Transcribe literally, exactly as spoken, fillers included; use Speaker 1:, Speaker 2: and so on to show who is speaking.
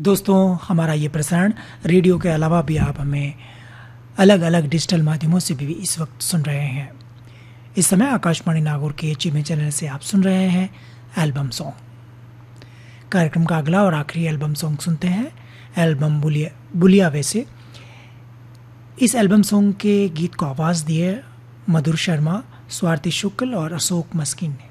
Speaker 1: दोस्तों, हमारा ये प्रसारण रेडियो के अलावा भी आप हमें अलग अलग डिजिटल माध्यमों से भी इस वक्त सुन रहे हैं। इस समय आकाशवाणी नागौर के एचएमए चैनल से आप सुन रहे हैं एल्बम सॉन्ग। कार्यक्रम का अगला और आखिरी एल्बम सॉन्ग सुनते हैं, एल्बम बुलिया बुलिया वैसे। इस एल्बम सॉन्ग के गीत को आवाज़ दी है मधुर शर्मा, स्वाति शुक्ल और अशोक मस्किन ने।